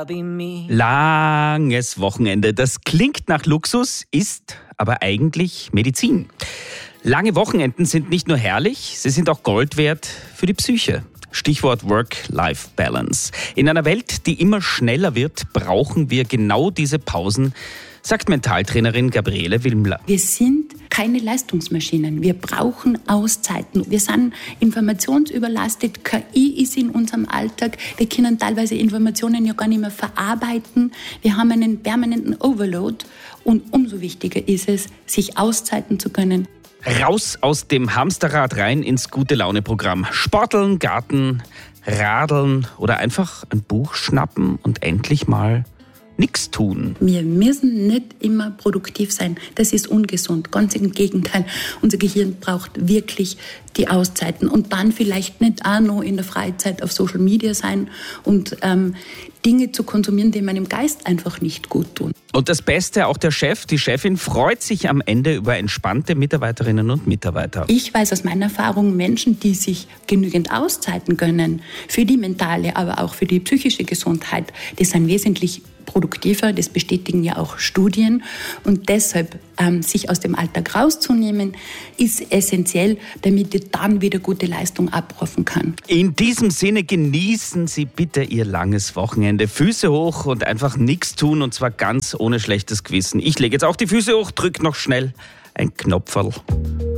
Langes Wochenende. Das klingt nach Luxus, ist aber eigentlich Medizin. Lange Wochenenden sind nicht nur herrlich, sie sind auch Gold wert für die Psyche. Stichwort Work-Life-Balance. In einer Welt, die immer schneller wird, brauchen wir genau diese Pausen, sagt Mentaltrainerin Gabriele Wilmler. Wir sind keine Leistungsmaschinen. Wir brauchen Auszeiten. Wir sind informationsüberlastet. KI ist in unserem Alltag. Wir können teilweise Informationen ja gar nicht mehr verarbeiten. Wir haben einen permanenten Overload. Und umso wichtiger ist es, sich auszeiten zu können. Raus aus dem Hamsterrad, rein ins Gute-Laune-Programm. Sporteln, Garten, Radeln oder einfach ein Buch schnappen und endlich mal nichts tun. Wir müssen nicht immer produktiv sein. Das ist ungesund. Ganz im Gegenteil. Unser Gehirn braucht wirklich die Auszeiten. Und dann vielleicht nicht auch noch in der Freizeit auf Social Media sein und Dinge zu konsumieren, die meinem Geist einfach nicht gut tun. Und das Beste, auch der Chef, die Chefin freut sich am Ende über entspannte Mitarbeiterinnen und Mitarbeiter. Ich weiß aus meiner Erfahrung, Menschen, die sich genügend Auszeiten gönnen, für die mentale, aber auch für die psychische Gesundheit, die sind wesentlich produktiver, das bestätigen ja auch Studien. Und deshalb sich aus dem Alltag rauszunehmen, ist essentiell, damit ihr dann wieder gute Leistung abrufen kann. In diesem Sinne genießen Sie bitte Ihr langes Wochenende. Füße hoch und einfach nichts tun, und zwar ganz ohne schlechtes Gewissen. Ich lege jetzt auch die Füße hoch, drück noch schnell ein Knopferl.